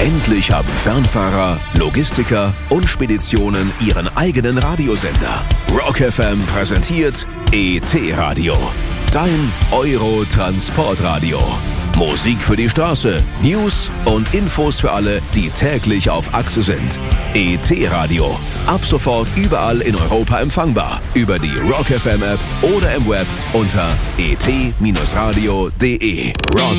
Endlich haben Fernfahrer, Logistiker und Speditionen ihren eigenen Radiosender. Rock FM präsentiert ET-Radio. Dein Euro-Transportradio. Musik für die Straße, News und Infos für alle, die täglich auf Achse sind. ET-Radio. Ab sofort überall in Europa empfangbar. Über die Rock FM App oder im Web unter et-radio.de. Rock